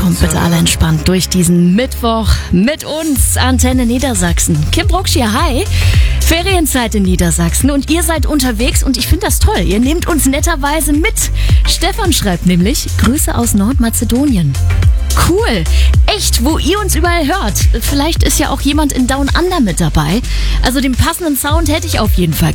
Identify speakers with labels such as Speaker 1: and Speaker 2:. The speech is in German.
Speaker 1: Kommt bitte alle entspannt durch diesen Mittwoch mit uns, Antenne Niedersachsen. Kim Brucksch hier, hi. Ferienzeit in Niedersachsen und ihr seid unterwegs und ich finde das toll. Ihr nehmt uns netterweise mit. Stefan schreibt nämlich, Grüße aus Nordmazedonien. Cool. Echt, wo ihr uns überall hört. Vielleicht ist ja auch jemand in Down Under mit dabei. Also den passenden Sound hätte ich auf jeden Fall